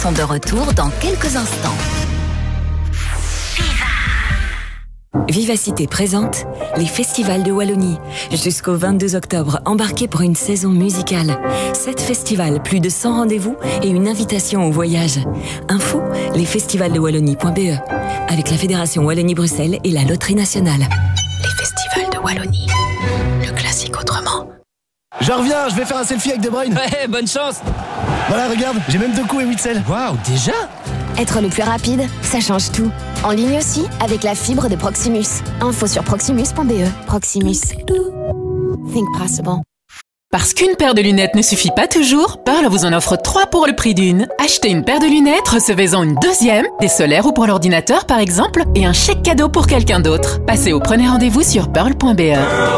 sont de retour dans quelques instants. Vivacité présente les festivals de Wallonie. Jusqu'au 22 octobre, embarquez pour une saison musicale. 7 festivals, plus de 100 rendez-vous et une invitation au voyage. Info, lesfestivalsdewallonie.be. Avec la Fédération Wallonie-Bruxelles et la Loterie Nationale. Les festivals de Wallonie. Le classique autrement. J'en reviens, je vais faire un selfie avec De Bruyne. Ouais, bonne chance. Voilà, regarde, j'ai même 2 coups et 8 selles. Waouh, déjà? Être le plus rapide, ça change tout. En ligne aussi, avec la fibre de Proximus. Info sur proximus.be. Proximus. Think possible. Parce qu'une paire de lunettes ne suffit pas toujours, Pearl vous en offre 3 pour le prix d'une. Achetez une paire de lunettes, recevez-en une deuxième, des solaires ou pour l'ordinateur par exemple, et un chèque cadeau pour quelqu'un d'autre. Passez au premier rendez-vous sur pearl.be.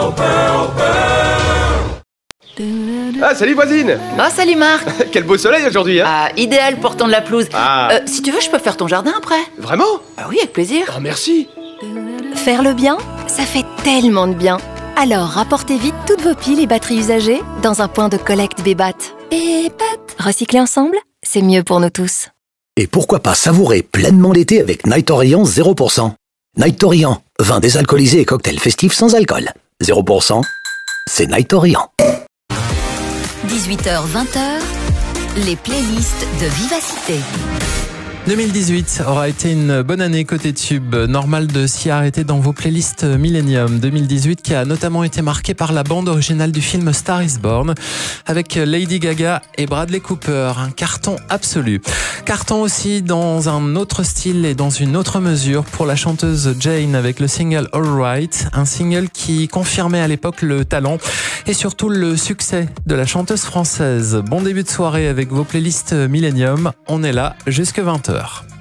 Ah, salut voisine. Ah, salut Marc. Quel beau soleil aujourd'hui, hein. Ah, idéal pour tendre la pelouse. Ah. Si tu veux, je peux faire ton jardin après. Vraiment? Ah oui, avec plaisir. Ah, merci. Faire le bien, ça fait tellement de bien. Alors, rapportez vite toutes vos piles et batteries usagées dans un point de collecte Bébat. Recycler ensemble, c'est mieux pour nous tous. Et pourquoi pas savourer pleinement l'été avec Night Orient 0%. Night Orient, vin désalcoolisé et cocktail festif sans alcool. 0%, c'est Night Orient. 18h-20h, les playlists de Vivacité. 2018 aura été une bonne année côté tube. Normal de s'y arrêter dans vos playlists Millennium 2018 qui a notamment été marqué par la bande originale du film Star is Born avec Lady Gaga et Bradley Cooper. Un carton absolu. Carton aussi dans un autre style et dans une autre mesure pour la chanteuse Jane avec le single All Right. Un single qui confirmait à l'époque le talent et surtout le succès de la chanteuse française. Bon début de soirée avec vos playlists Millennium. On est là jusque 20h.